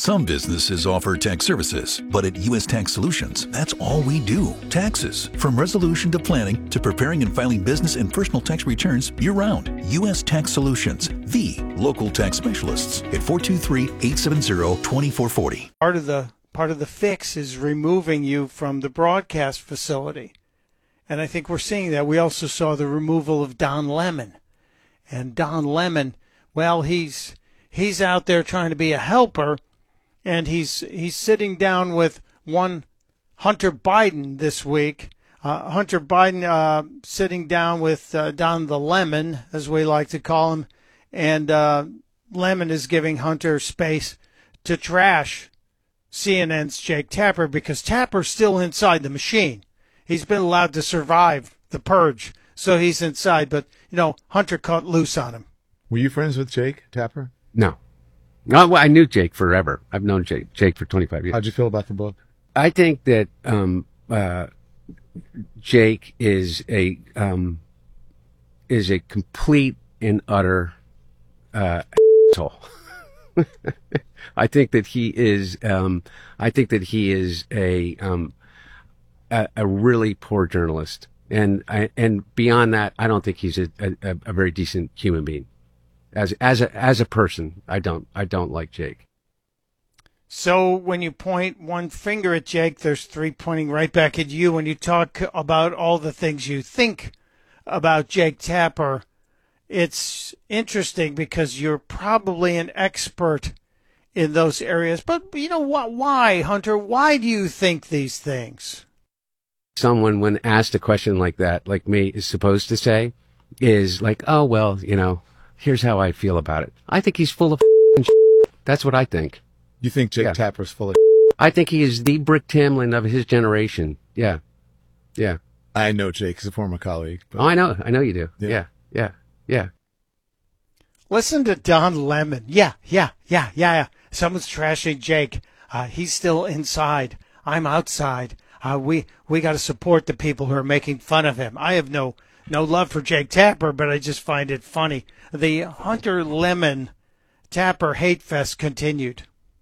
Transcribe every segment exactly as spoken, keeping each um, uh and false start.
Some businesses offer tax services, but at U S Tax Solutions, that's all we do. Taxes. From resolution to planning to preparing and filing business and personal tax returns year-round. U S Tax Solutions, the local tax specialists at four two three, eight seven zero, two four four zero. Part of the part of the fix is removing you from the broadcast facility. And I think we're seeing that. We also saw the removal of Don Lemon. And Don Lemon, well, he's he's out there trying to be a helper. And he's he's sitting down with one Hunter Biden this week. Uh, Hunter Biden uh, sitting down with uh, Don the Lemon, as we like to call him. And uh, Lemon is giving Hunter space to trash C N N's Jake Tapper because Tapper's still inside the machine. He's been allowed to survive the purge, so he's inside. But, you know, Hunter cut loose on him. Were you friends with Jake Tapper? No. No, well, I knew Jake forever. I've known Jake, Jake for twenty-five years. How'd you feel about the book? I think that um, uh, Jake is a um, is a complete and utter uh, asshole. I think that he is. Um, I think that he is a um, a, a really poor journalist, and I, and beyond that, I don't think he's a, a, a very decent human being. As as a as a person, I don't I don't like Jake. So when you point one finger at Jake, there's three pointing right back at you. When you talk about all the things you think about Jake Tapper, it's interesting because you're probably an expert in those areas. But you know what? Why, Hunter? Why do you think these things? Someone, when asked a question like that, like me, is supposed to say, is like, oh well, you know. Here's how I feel about it. I think he's full of shit. That's what I think. You think Jake yeah. Tapper's full of I think he is the Brick Tamlin of his generation. Yeah. Yeah. I know Jake. He's a former colleague. But... Oh, I know. I know you do. Yeah. Yeah. Yeah. Yeah. Listen to Don Lemon. Yeah. Yeah. Yeah. Yeah. yeah. Someone's trashing Jake. Uh, he's still inside. I'm outside. Uh, we we got to support the people who are making fun of him. I have no... No love for Jake Tapper, but I just find it funny. The Hunter Lemon Tapper hate fest continued.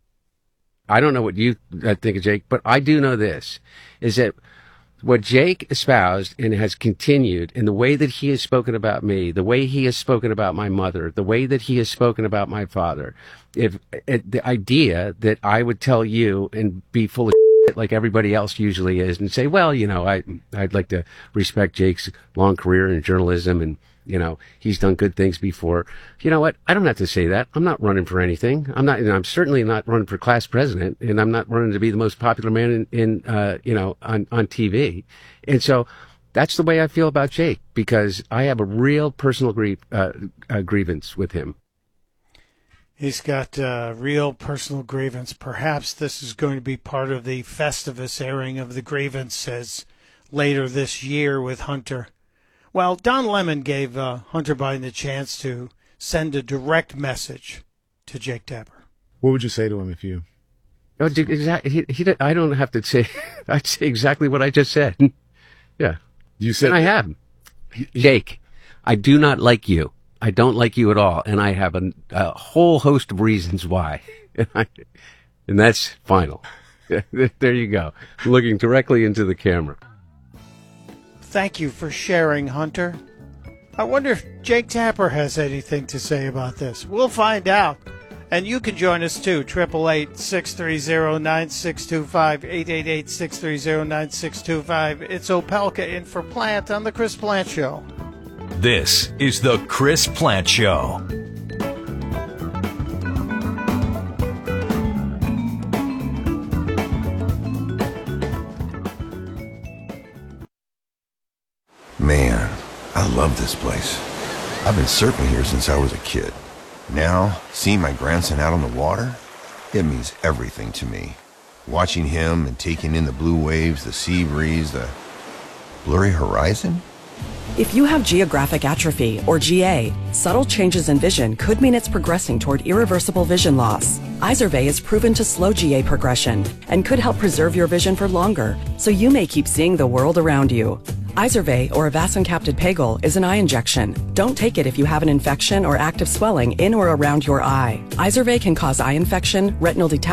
I don't know what you think of Jake, but I do know this, is that what Jake espoused and has continued in the way that he has spoken about me, the way he has spoken about my mother, the way that he has spoken about my father, if it, the idea that I would tell you and be full of like everybody else usually is and say, well, you know, I, I'd like to respect Jake's long career in journalism and, you know, he's done good things before. You know what? I don't have to say that. I'm not running for anything. I'm not, you know, I'm certainly not running for class president, and I'm not running to be the most popular man in, in uh, you know, on, on T V. And so that's the way I feel about Jake, because I have a real personal grief, uh, uh, grievance with him. He's got a real personal grievance. Perhaps this is going to be part of the Festivus airing of the grievances later this year with Hunter. Well, Don Lemon gave uh, Hunter Biden the chance to send a direct message to Jake Tapper. What would you say to him if you... Oh, exactly. He, he, I don't have to say... I'd say exactly what I just said. Yeah. You said... And I have. Jake, I do not like you. I don't like you at all, and I have a, a whole host of reasons why. And, I, and that's final. There you go. Looking directly into the camera. Thank you for sharing, Hunter. I wonder if Jake Tapper has anything to say about this. We'll find out. And you can join us too. eight eight eight, six three zero, nine six two five, eight eight eight, six three zero, nine six two five. It's Opelka in for Plant on The Chris Plant Show. This is The Chris Plant Show. Man, I love this place. I've been surfing here since I was a kid. Now, seeing my grandson out on the water, it means everything to me. Watching him and taking in the blue waves, the sea breeze, the blurry horizon. If you have geographic atrophy, or G A, subtle changes in vision could mean it's progressing toward irreversible vision loss. Izervay is proven to slow G A progression and could help preserve your vision for longer, so you may keep seeing the world around you. Izervay, or avacincaptad pegol, is an eye injection. Don't take it if you have an infection or active swelling in or around your eye. Izervay can cause eye infection, retinal detachment,